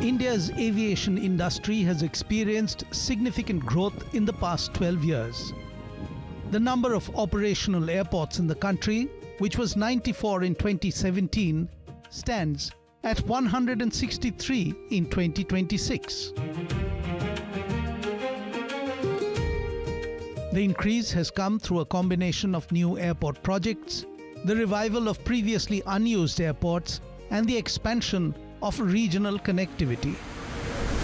India's aviation industry has experienced significant growth in the past 12 years. The number of operational airports in the country, which was 94 in 2017, stands at 163 in 2026. The increase has come through a combination of new airport projects, the revival of previously unused airports, and the expansion of regional connectivity.